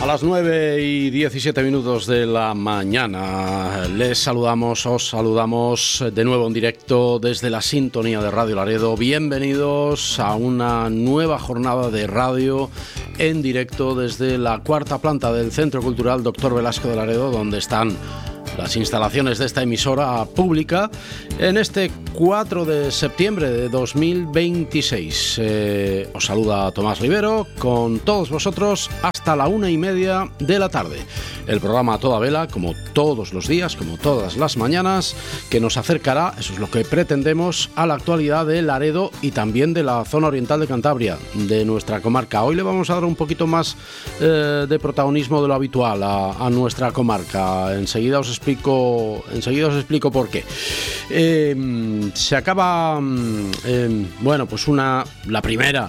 A las 9:17 de la mañana os saludamos de nuevo en directo desde la sintonía de Radio Laredo. Bienvenidos a una nueva jornada de radio en directo desde la cuarta planta del Centro Cultural Dr. Velasco de Laredo, donde están las instalaciones de esta emisora pública en este 4 de septiembre de 2026. Os saluda Tomás Rivero con todos vosotros hasta la 1:30 de la tarde. El programa a toda vela, como todos los días, como todas las mañanas, que nos acercará, eso es lo que pretendemos, a la actualidad de Laredo y también de la zona oriental de Cantabria, de nuestra comarca. Hoy le vamos a dar un poquito más de protagonismo de lo habitual a nuestra comarca. Enseguida os explico por qué. Se acaba, pues la primera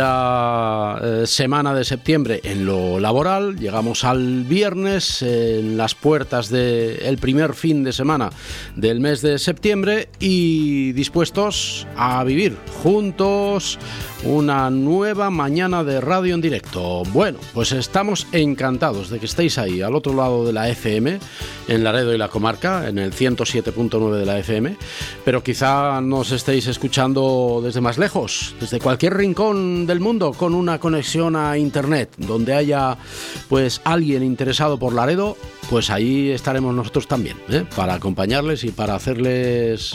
semana de septiembre en lo laboral. Llegamos al viernes en las puertas del primer fin de semana del mes de septiembre y dispuestos a vivir juntos una nueva mañana de radio en directo. Bueno, pues estamos encantados de que estéis ahí al otro lado de la FM, en Laredo y la comarca, en el 107.9 de la FM, pero quizá nos estéis escuchando desde más lejos, desde cualquier rincón del mundo, con una conexión a internet, donde haya pues alguien interesado por Laredo, pues ahí estaremos nosotros también, para acompañarles y para hacerles,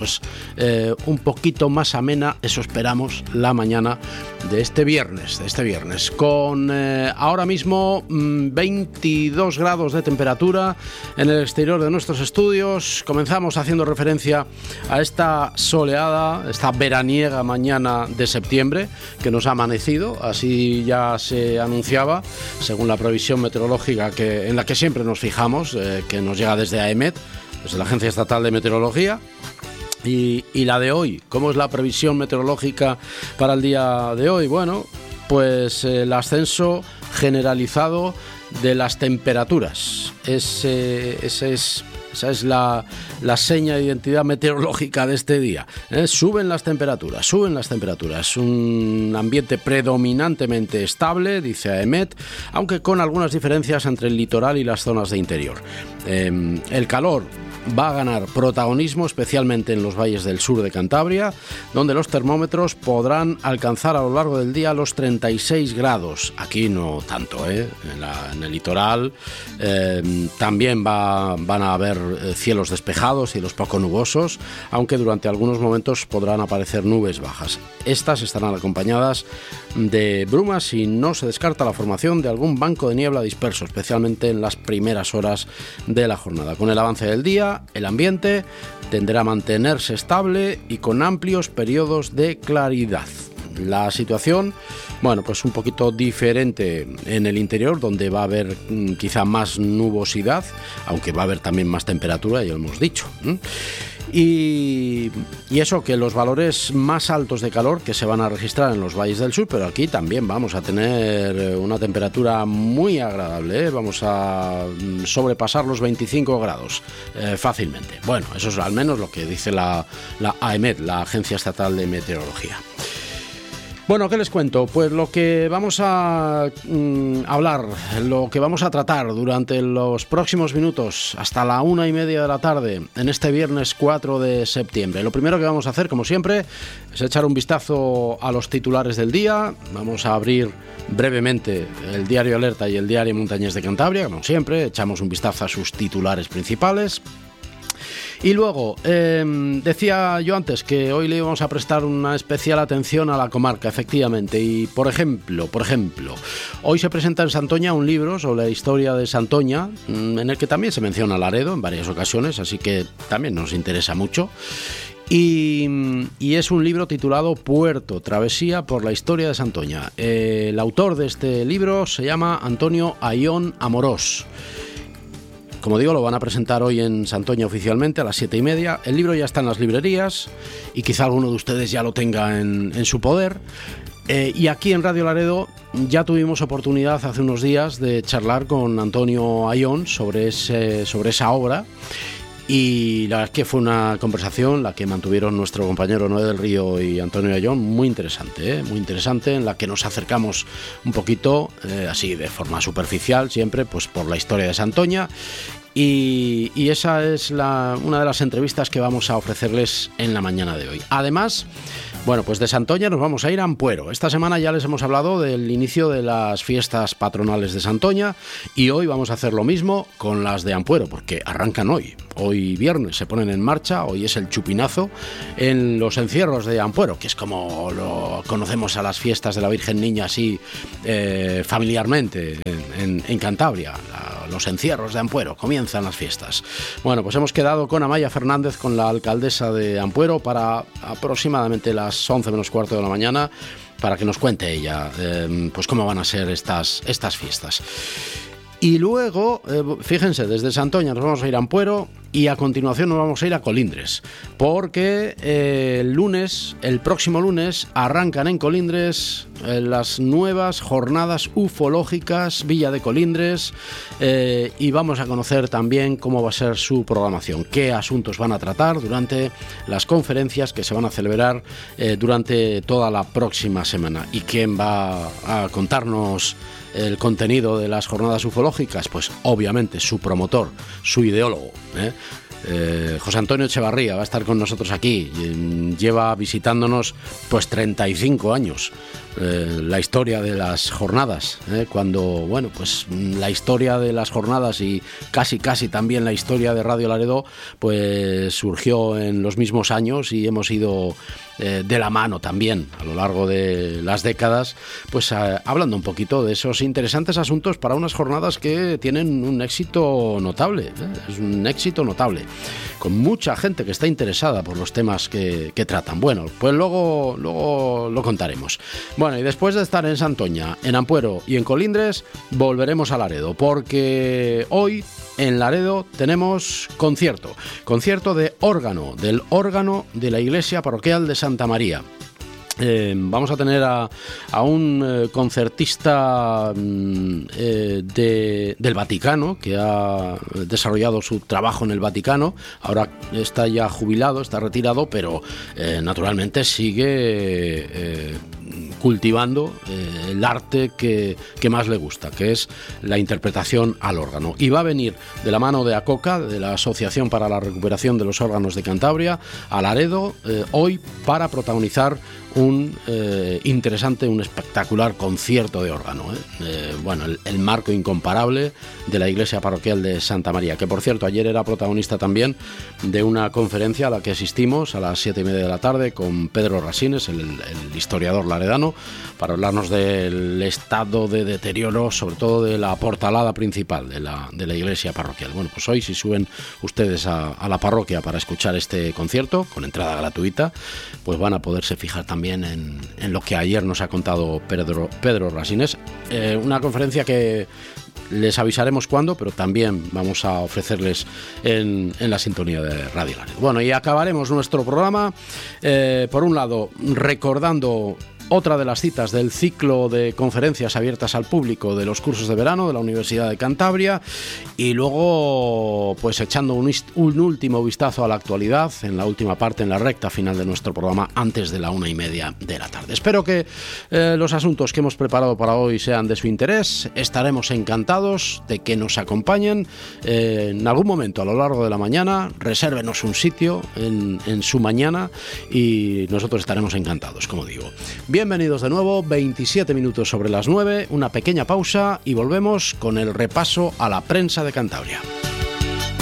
un poquito más amena, eso esperamos, la mañana de este viernes, con ahora mismo 22 grados de temperatura en el exterior de nuestros estudios. Comenzamos haciendo referencia a esta soleada, esta veraniega mañana de septiembre que nos ha amanecido, así ya se anunciaba, según la previsión meteorológica en la que siempre nos fijamos, que nos llega desde AEMET, desde la Agencia Estatal de Meteorología. Y la de hoy, ¿cómo es la previsión meteorológica para el día de hoy? Bueno, pues el ascenso generalizado de las temperaturas. Esa es la seña de identidad meteorológica de este día. Suben las temperaturas. Un ambiente predominantemente estable, dice AEMET, aunque con algunas diferencias entre el litoral y las zonas de interior. El calor va a ganar protagonismo, especialmente en los valles del sur de Cantabria, donde los termómetros podrán alcanzar a lo largo del día los 36 grados. Aquí no tanto, en el litoral también van a haber cielos despejados, cielos poco nubosos, aunque durante algunos momentos podrán aparecer nubes bajas. Estas estarán acompañadas de brumas y no se descarta la formación de algún banco de niebla disperso, especialmente en las primeras horas de la jornada. Con el avance del día, el ambiente tenderá a mantenerse estable y con amplios periodos de claridad. La situación, pues un poquito diferente en el interior, donde va a haber quizá más nubosidad, aunque va a haber también más temperatura, ya lo hemos dicho. Y eso, que los valores más altos de calor que se van a registrar en los valles del sur, pero aquí también vamos a tener una temperatura muy agradable, vamos a sobrepasar los 25 grados fácilmente. Bueno, eso es al menos lo que dice la AEMET, la Agencia Estatal de Meteorología. Bueno, ¿qué les cuento? Pues lo que vamos a hablar, lo que vamos a tratar durante los próximos minutos hasta la 1:30 de la tarde en este viernes 4 de septiembre. Lo primero que vamos a hacer, como siempre, es echar un vistazo a los titulares del día. Vamos a abrir brevemente el diario Alerta y el diario Montañés de Cantabria, como siempre, echamos un vistazo a sus titulares principales. Y luego, decía yo antes que hoy le íbamos a prestar una especial atención a la comarca, efectivamente. Y, por ejemplo, hoy se presenta en Santoña un libro sobre la historia de Santoña, en el que también se menciona Laredo en varias ocasiones, así que también nos interesa mucho. Y es un libro titulado Puerto, travesía por la historia de Santoña. El autor de este libro se llama Antonio Ayón Amorós. Como digo, lo van a presentar hoy en Santoña oficialmente a las 7:30. El libro ya está en las librerías y quizá alguno de ustedes ya lo tenga en su poder. Y aquí en Radio Laredo ya tuvimos oportunidad hace unos días de charlar con Antonio Ayón sobre esa obra. Y la verdad es que fue una conversación la que mantuvieron nuestro compañero Noé del Río y Antonio Ayllón, muy interesante, en la que nos acercamos un poquito, así de forma superficial siempre, pues por la historia de Santoña. Y esa es una de las entrevistas que vamos a ofrecerles en la mañana de hoy. Además, bueno, pues de Santoña nos vamos a ir a Ampuero. Esta semana ya les hemos hablado del inicio de las fiestas patronales de Santoña y hoy vamos a hacer lo mismo con las de Ampuero, porque arrancan hoy. Hoy viernes se ponen en marcha, hoy es el chupinazo en los encierros de Ampuero, que es como lo conocemos a las fiestas de la Virgen Niña así familiarmente en Cantabria. Los encierros de Ampuero, comienzan las fiestas. Bueno, pues hemos quedado con Amaya Fernández, con la alcaldesa de Ampuero, para aproximadamente las 11 menos cuarto de la mañana, para que nos cuente ella pues cómo van a ser estas fiestas. Y luego, fíjense, desde Santoña nos vamos a ir a Ampuero y a continuación nos vamos a ir a Colindres, porque el próximo lunes arrancan en Colindres las nuevas jornadas ufológicas Villa de Colindres, y vamos a conocer también cómo va a ser su programación, qué asuntos van a tratar durante las conferencias que se van a celebrar durante toda la próxima semana. ¿Y quién va a contarnos el contenido de las jornadas ufológicas? Pues obviamente su promotor, su ideólogo, José Antonio Echevarría va a estar con nosotros aquí. Lleva visitándonos pues 35 años. La historia de las jornadas, cuando, bueno, pues la historia de las jornadas y casi también la historia de Radio Laredo pues surgió en los mismos años y hemos ido de la mano también a lo largo de las décadas, pues hablando un poquito de esos interesantes asuntos para unas jornadas que tienen un éxito notable, es un éxito notable, con mucha gente que está interesada por los temas que tratan. Bueno, pues luego lo contaremos. Bueno, y después de estar en Santoña, en Ampuero y en Colindres, volveremos a Laredo, porque hoy en Laredo tenemos concierto de órgano, del órgano de la Iglesia Parroquial de Santa María. Vamos a tener a un concertista del Vaticano, que ha desarrollado su trabajo en el Vaticano. Ahora está ya jubilado, está retirado, pero naturalmente sigue cultivando el arte que más le gusta, que es la interpretación al órgano. Y va a venir de la mano de ACOCA, de la Asociación para la Recuperación de los Órganos de Cantabria, a Laredo hoy para protagonizar un espectacular concierto de órgano. Bueno, el marco incomparable de la Iglesia Parroquial de Santa María, que por cierto ayer era protagonista también de una conferencia a la que asistimos a las 7:30 de la tarde con Pedro Rasines, el historiador laredano, para hablarnos del estado de deterioro, sobre todo de la portalada principal de la Iglesia Parroquial. Bueno, pues hoy, si suben ustedes a la parroquia para escuchar este concierto, con entrada gratuita, pues van a poderse fijar también en lo que ayer nos ha contado Pedro Rasines. Una conferencia que les avisaremos cuándo, pero también vamos a ofrecerles en la sintonía de Radio Laredo. Bueno, y acabaremos nuestro programa, por un lado, recordando otra de las citas del ciclo de conferencias abiertas al público de los cursos de verano de la Universidad de Cantabria, y luego pues echando un último vistazo a la actualidad en la última parte, en la recta final de nuestro programa, antes de la 1:30 de la tarde. Espero que los asuntos que hemos preparado para hoy sean de su interés. Estaremos encantados de que nos acompañen en algún momento a lo largo de la mañana. Resérvenos un sitio en su mañana y nosotros estaremos encantados, como digo. Bienvenidos de nuevo, 27 minutos sobre las 9, una pequeña pausa y volvemos con el repaso a la prensa de Cantabria.